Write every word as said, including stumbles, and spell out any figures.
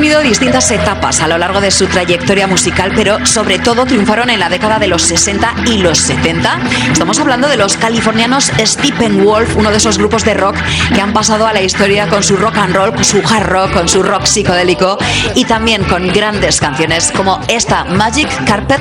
tenido distintas etapas a lo largo de su trayectoria musical, pero sobre todo triunfaron en la década de los sesenta y los setenta. Estamos hablando de los californianos Steppenwolf, uno de esos grupos de rock que han pasado a la historia con su rock and roll, con su hard rock, con su rock psicodélico y también con grandes canciones como esta, Magic Carpet